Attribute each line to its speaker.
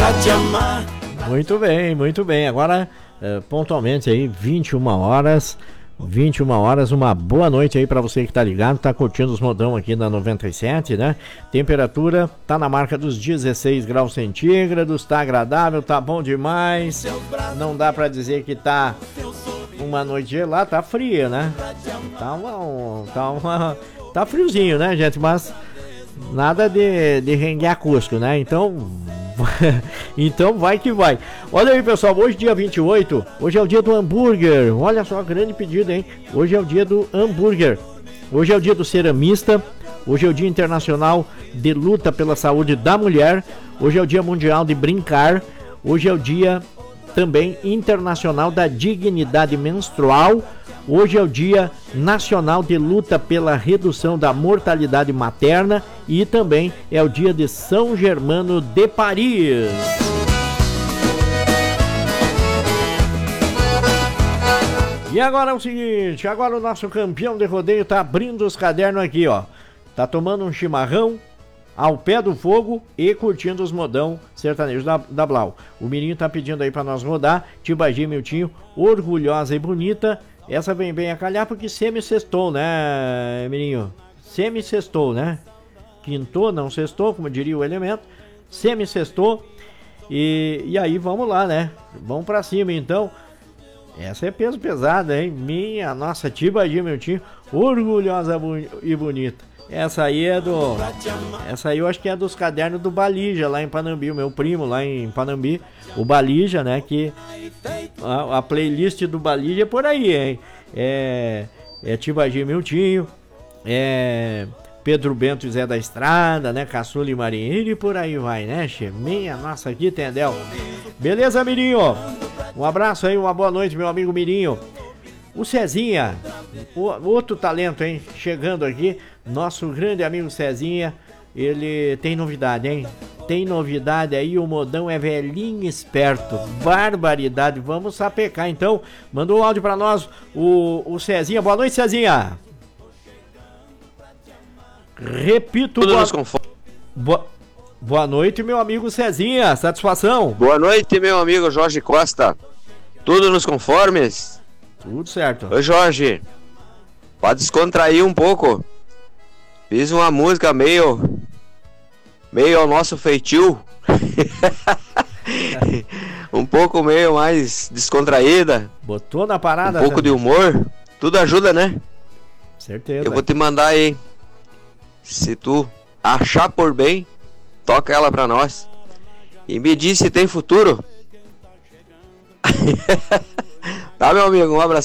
Speaker 1: te amar.
Speaker 2: Muito bem, muito bem. Agora, pontualmente aí, 21 horas. 21 horas, uma boa noite aí pra você que tá ligado, tá curtindo os modão aqui na 97, né? Temperatura tá na marca dos 16 graus centígrados, tá agradável, tá bom demais. Não dá pra dizer que tá uma noite gelada, tá fria, né? Tá friozinho, né, gente? Mas nada de rengue acústico, né? Então vai que vai. Olha aí, pessoal, hoje dia 28, hoje é o dia do hambúrguer. Olha só, grande pedido, hein? Hoje é o dia do hambúrguer. Hoje é o dia do ceramista. Hoje é o dia internacional de luta pela saúde da mulher. Hoje é o dia mundial de brincar. Hoje é o dia também internacional da dignidade menstrual. Hoje é o dia nacional de luta pela redução da mortalidade materna e também é o dia de São Germano de Paris. E agora é o seguinte, agora o nosso campeão de rodeio tá abrindo os cadernos aqui, ó. Tá tomando um chimarrão ao pé do fogo e curtindo os modão sertanejos da Blau. O Mirinho tá pedindo aí pra nós rodar Tibagi Miltinho, Orgulhosa e Bonita. Essa vem bem a calhar porque semi-sextou, né, Mirinho? Semi-sextou, né? Quintou, não sextou, como diria o elemento. Semi-sextou. E aí vamos lá, né? Vamos pra cima, então. Essa é peso pesado, hein? Minha nossa Tibagi Miltinho, Orgulhosa e Bonita. Essa aí eu acho que é dos cadernos do Balija, lá em Panambi, o meu primo lá em Panambi, o Balija, né, que a playlist do Balija é por aí, hein, é Tibagi Miltinho, Pedro Bento e Zé da Estrada, né, Caçula e Marinheiro e por aí vai, né, che? Minha nossa, aqui entendeu? Beleza, Mirinho? Um abraço aí, uma boa noite, meu amigo Mirinho. O Cezinha, outro talento, hein, chegando aqui, nosso grande amigo Cezinha, ele tem novidade, hein? Tem novidade aí, o modão é velhinho esperto, barbaridade, vamos sapecar, então, mandou um áudio pra nós, o Cezinha, boa noite, Cezinha. Repito, boa noite, meu amigo Cezinha, satisfação.
Speaker 3: Boa noite, meu amigo Jorge Costa, tudo nos conformes?
Speaker 2: Tudo certo.
Speaker 3: Ô Jorge, pode descontrair um pouco. Fiz uma música meio ao nosso feitio. Um pouco meio mais descontraída.
Speaker 2: Botou na parada.
Speaker 3: Um pouco de humor. Tudo ajuda, né?
Speaker 2: Certeza.
Speaker 3: Eu vou te mandar aí. Se tu achar por bem, toca ela pra nós. E me diz se tem futuro. Tá, meu amigo? Um abraço.